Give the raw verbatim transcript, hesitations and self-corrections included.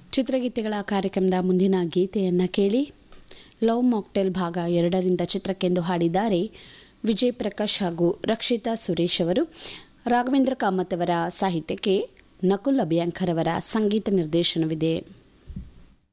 ಚಿತ್ರಗೀತೆಗಳ ಕಾರ್ಯಕ್ರಮದ ಮುಂದಿನ ಗೀತೆಯನ್ನು ಕೇಳಿ. ಲವ್ ಮಾಕ್ಟೇಲ್ ಭಾಗ ಎರಡರಿಂದ ಚಿತ್ರಕ್ಕೆಂದು ಹಾಡಿದ್ದಾರೆ ವಿಜಯ್ ಪ್ರಕಾಶ್ ಹಾಗೂ ರಕ್ಷಿತಾ ಸುರೇಶ್ ಅವರು. ರಾಘವೇಂದ್ರ ಕಾಮತ್ ಅವರ ಸಾಹಿತ್ಯಕ್ಕೆ ನಕುಲ್ ಅಭಿಯಾಂಕರ್ ಅವರ ಸಂಗೀತ ನಿರ್ದೇಶನವಿದೆ.